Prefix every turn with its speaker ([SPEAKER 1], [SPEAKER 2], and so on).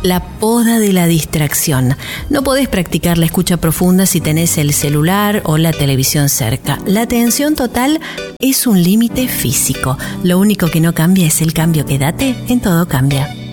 [SPEAKER 1] la poda de la distracción. No podés practicar la escucha profunda si tenés el celular o la televisión cerca. La atención total es un límite físico. Lo único que no cambia es el cambio. Quédate en Todo Cambia.